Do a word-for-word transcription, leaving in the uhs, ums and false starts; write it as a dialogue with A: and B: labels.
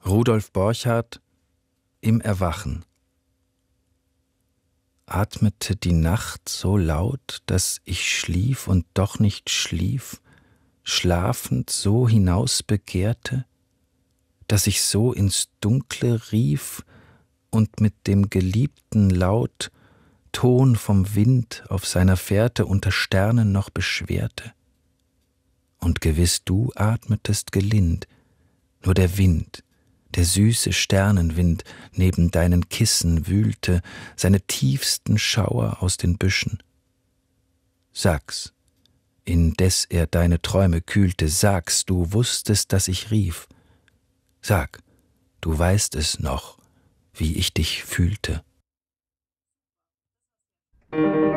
A: Rudolf Borchardt, Im Erwachen. Atmete die Nacht so laut, dass ich schlief und doch nicht schlief, schlafend so hinausbegehrte, dass ich so ins Dunkle rief und mit dem Geliebten laut Ton vom Wind auf seiner Fährte unter Sternen noch beschwerte. Und gewiss du atmetest gelind, nur der Wind, der süße Sternenwind neben deinen Kissen wühlte seine tiefsten Schauer aus den Büschen. Sag's, indes er deine Träume kühlte, sag's, du wusstest, dass ich rief. Sag, du weißt es noch, wie ich dich fühlte.